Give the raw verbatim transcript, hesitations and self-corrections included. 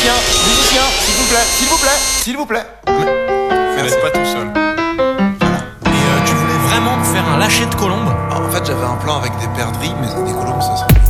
musicien, musicien, s'il vous plaît, s'il vous plaît, s'il vous plaît. Vous n'êtes pas tout seul. Et euh, tu voulais vraiment faire un lâcher de colombe? Alors, en fait, j'avais un plan avec des perdrix, mais des colombes, ça serait...